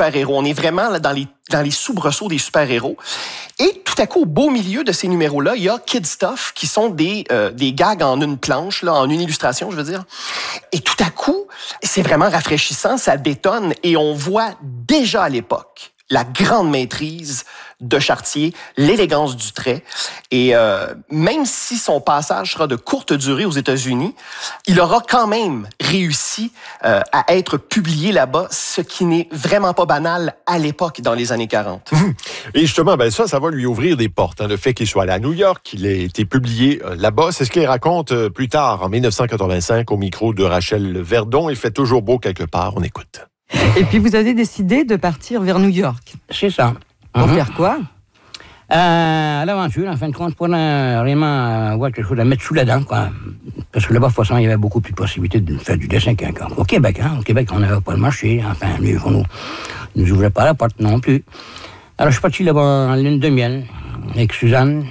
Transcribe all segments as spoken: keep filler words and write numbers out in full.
super-héros. On est vraiment là, dans les dans les soubresauts des super-héros. Et tout à coup, au beau milieu de ces numéros-là, il y a Kid Stuff, qui sont des euh, des gags en une planche, là, en une illustration, je veux dire. Et tout à coup, c'est vraiment rafraîchissant, ça détonne, et on voit déjà à l'époque la grande maîtrise de Chartier, l'élégance du trait. Et euh, même si son passage sera de courte durée aux États-Unis, il aura quand même réussi euh, à être publié là-bas, ce qui n'est vraiment pas banal à l'époque, dans les années quarante. Et justement, ben ça, ça va lui ouvrir des portes. Hein, le fait qu'il soit allé à New York, qu'il ait été publié euh, là-bas, c'est ce qu'il raconte euh, plus tard, en dix-neuf cent quatre-vingt-cinq, au micro de Rachel Verdon. Il fait toujours beau quelque part. On écoute. Et puis, vous avez décidé de partir vers New York. C'est ça. Pour Mm-hmm. faire quoi? Euh, à l'aventure, en fin de compte, pour euh, vraiment avoir quelque chose à mettre sous la dent, quoi. Parce que là-bas, de toute façon, il y avait beaucoup plus de possibilités de faire du dessin qu'au Québec, hein. Au Québec, on n'avait pas le marché. Enfin, lui, on nous, nous ouvrait pas la porte non plus. Alors, je suis parti là-bas en lune de miel, avec Suzanne.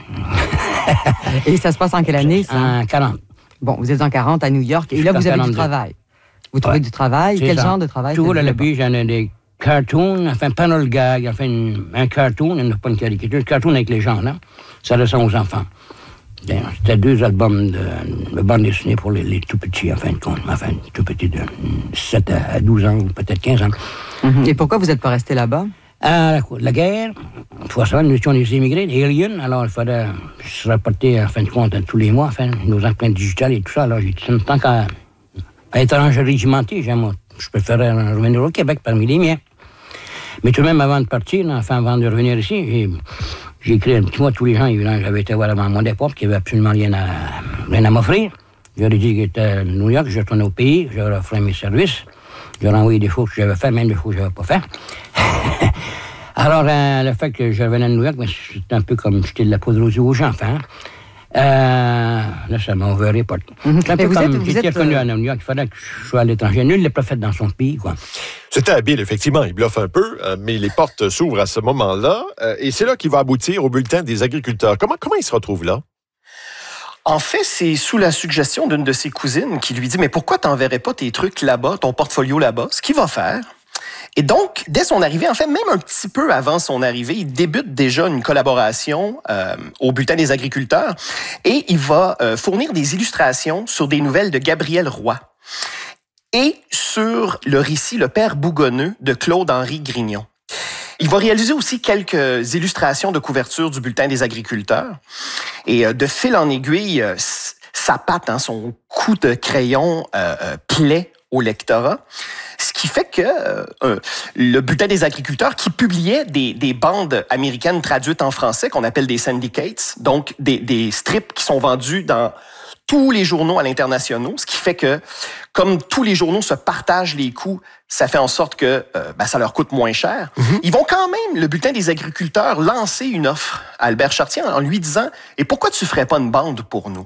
Et ça se passe en quelle année, ça? En quarante. Bon, vous êtes en quarante à New York, et là, vous avez du travail. Vous trouvez Ouais. du travail? C'est Quel ça. genre de travail? Toujours à la bille, j'en ai des cartoons, enfin, panel gag, enfin, une, un cartoon, pas une caricature, un cartoon avec les gens, là. Ça ressemble aux enfants. Bien, c'était deux albums de, de bande dessinée pour les, les tout petits, en fin de compte. Enfin, tout petits de sept à douze ans, ou peut-être quinze ans. Mm-hmm. Et pourquoi vous n'êtes pas resté là-bas? À la, la guerre, il faut savoir, nous étions des immigrés, des aliens, alors il fallait se rapporter, en fin de compte, tous les mois, enfin, nos empreintes digitales et tout ça. Alors, j'ai dit, tant qu'à à étranger régimenté, j'aime, je préférais revenir au Québec parmi les miens. Mais tout de même, avant de partir, enfin, avant de revenir ici, j'ai, j'ai écrit un petit mot à tous les gens. Évidemment, j'avais été voir avant mon départ, qui n'avait absolument rien à, rien à m'offrir. J'aurais dit que j'étais à New York, je retournais au pays, j'aurais offert mes services. J'aurais envoyé des choses que j'avais fait, même des choses que je n'avais pas fait. Alors, euh, le fait que je revenais à New York, ben, c'était un peu comme jeter de la poudre aux yeux aux gens, enfin. Euh, là, ça m'a ouvert les portes. Mm-hmm. C'est un peu vous comme êtes, vous j'étais êtes, revenu euh... à New York, il fallait que je sois à l'étranger. Nul n'est prophète dans son pays, quoi. C'était habile, effectivement. Il bluffe un peu, euh, mais les portes s'ouvrent à ce moment-là. Euh, et c'est là qu'il va aboutir au bulletin des agriculteurs. Comment, comment il se retrouve là? En fait, c'est sous la suggestion d'une de ses cousines qui lui dit « Mais pourquoi t'enverrais pas tes trucs là-bas, ton portfolio là-bas? » Ce qu'il va faire. Et donc, dès son arrivée, en fait, même un petit peu avant son arrivée, il débute déjà une collaboration euh, au Bulletin des agriculteurs et il va euh, fournir des illustrations sur des nouvelles de Gabriel Roy et sur le récit Le Père Bougonneux de Claude-Henri Grignon. Il va réaliser aussi quelques illustrations de couverture du Bulletin des agriculteurs et euh, de fil en aiguille, euh, sa patte, hein, son coup de crayon euh, euh, plaît au lectorat. Ce qui fait que euh, le Bulletin des agriculteurs, qui publiait des, des bandes américaines traduites en français, qu'on appelle des syndicates, donc des, des strips qui sont vendus dans tous les journaux à l'international, ce qui fait que, comme tous les journaux se partagent les coûts, ça fait en sorte que euh, ben, ça leur coûte moins cher. Mm-hmm. Ils vont quand même, le Bulletin des agriculteurs, lancer une offre à Albert Chartier en lui disant « Et pourquoi tu ferais pas une bande pour nous? »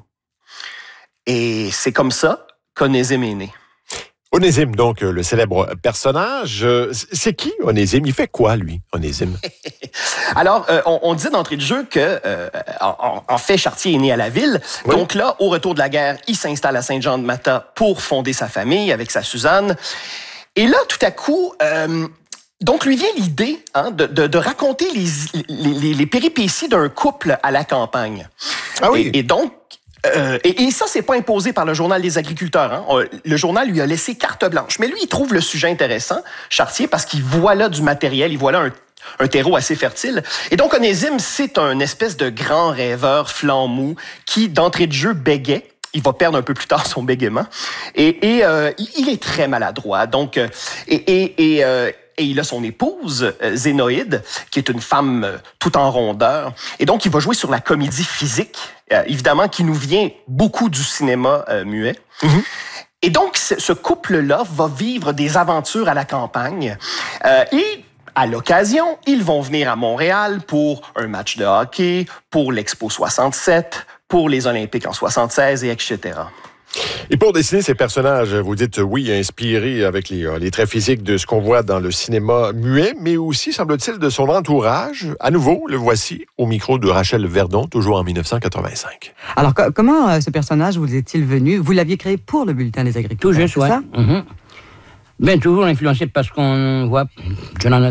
Et c'est comme ça qu'Onésime est né. Onésime, donc, le célèbre personnage. C'est qui, Onésime? Il fait quoi, lui, Onésime? Alors, euh, on, on dit d'entrée de jeu que, euh, en, en fait, Chartier est né à la ville. Oui. Donc là, au retour de la guerre, il s'installe à Saint-Jean-de-Matha pour fonder sa famille avec sa Suzanne. Et là, tout à coup... Euh, Donc, lui vient l'idée hein, de, de, de raconter les, les, les péripéties d'un couple à la campagne. Ah oui. Et, et donc, euh, et, et ça, c'est pas imposé par le Journal des agriculteurs. Hein. Le journal lui a laissé carte blanche. Mais lui, il trouve le sujet intéressant, Chartier, parce qu'il voit là du matériel, il voit là un, un terreau assez fertile. Et donc, Onésime, c'est un espèce de grand rêveur flanc mou qui, d'entrée de jeu, bégait. Il va perdre un peu plus tard son bégaiement. Et, et euh, il est très maladroit. Donc, et, et, et euh, Et il a son épouse, euh, Zénoïde, qui est une femme euh, tout en rondeur. Et donc, il va jouer sur la comédie physique, euh, évidemment, qui nous vient beaucoup du cinéma euh, muet. Mm-hmm. Et donc, ce, ce couple-là va vivre des aventures à la campagne. Euh, et à l'occasion, ils vont venir à Montréal pour un match de hockey, pour l'Expo soixante-sept, pour les Olympiques en soixante-seize, et cetera. Et pour dessiner ces personnages, vous dites oui, inspiré avec les, les traits physiques de ce qu'on voit dans le cinéma muet, mais aussi, semble-t-il, de son entourage. À nouveau, le voici au micro de Rachel Verdon, toujours en dix-neuf cent quatre-vingt-cinq. Alors, co- comment euh, ce personnage vous est-il venu? Vous l'aviez créé pour le Bulletin des agriculteurs, tout juste, c'est ouais. ça? Mm-hmm. Bien, toujours influencé parce qu'on voit, je n'en ai